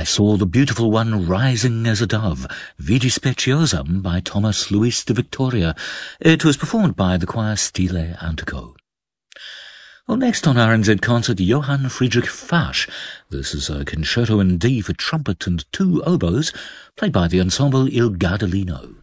I Saw the Beautiful One Rising as a Dove, Vidi Speciosum by Thomas Luis de Victoria. It was performed by the choir Stile Antico. Well, next on RNZ Concert, Johann Friedrich Fasch. This is a concerto in D for trumpet and 2 oboes, played by the ensemble Il Gardelino.